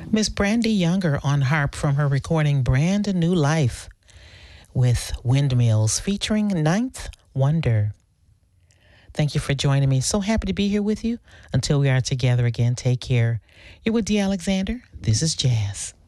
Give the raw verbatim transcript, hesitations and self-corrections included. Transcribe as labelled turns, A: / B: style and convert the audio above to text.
A: Miss Brandy Younger on harp from her recording Brand New Life with Windmills featuring Ninth Wonder. Thank you for joining me. So happy to be here with you. Until we are together again, take care. You're with D. Alexander. This is Jazz.